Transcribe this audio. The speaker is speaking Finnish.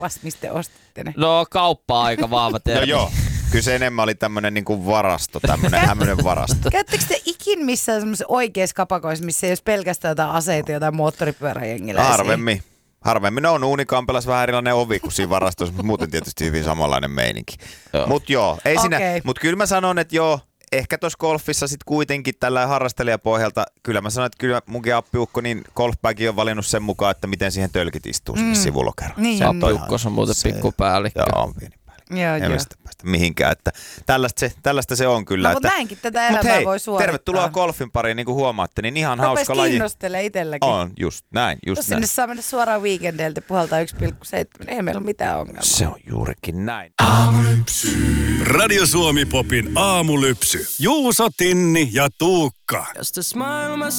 mistä te ostitte ne? No kauppa aika vahva termi. No joo. Kyllä se enemmän oli tämmönen niinku varasto, tämmönen hämmöinen varasto. Käyttekö te ikin missään semmoisessa oikeassa kapakoissa, missä ei olisi pelkästään jotain aseita, jotain moottoripyöräjengiläisiä? Harvemmin. No on Unikampelas vähän erilainen ovi kuin siinä varastossa, mutta muuten tietysti hyvin samanlainen meininki. Mutta joo, ei siinä. Mutta kyllä mä sanon, että joo, ehkä tuossa golfissa sitten kuitenkin tällä harrastelijapohjalta, kyllä mä sanon, että kyllä munkin appiukko, niin golfbagi on valinnut sen mukaan, että miten siihen tölkit istuu sinne sivulokeroon. Niin. Se appiukko on muuten pikkupäällikkö. Joo, on pieni. Joo. Päästä mihinkään, että tällaista se on kyllä. No, mutta näinkin tätä elämää voi suorittaa. Tervetuloa golfin pariin, niin kuin huomaatte, niin ihan hauska laji. Kiinnostelee itselläkin. On, just näin. Jos sinne saa mennä suoraan weekendeiltä puhaltaa 1,7, ei meillä ole mitään ongelmaa. Se on juurikin näin. Radio Suomi Popin aamulypsy. Juuso, Tinni ja Tuukka. Just a smile on my